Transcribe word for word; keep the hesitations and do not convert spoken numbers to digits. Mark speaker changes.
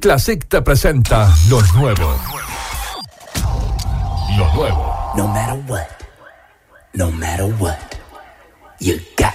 Speaker 1: Classic te presenta lo nuevo. Lo nuevo.
Speaker 2: No matter what, no matter what, you got